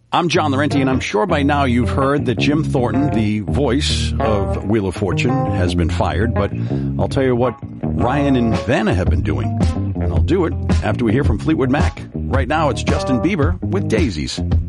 I'm John Laurenti, and I'm sure by now you've heard that Jim Thornton, the voice of Wheel of Fortune, has been fired. But I'll tell you what Ryan and Vanna have been doing. And I'll do it after we hear from Fleetwood Mac. Right now, it's Justin Bieber with Daisies.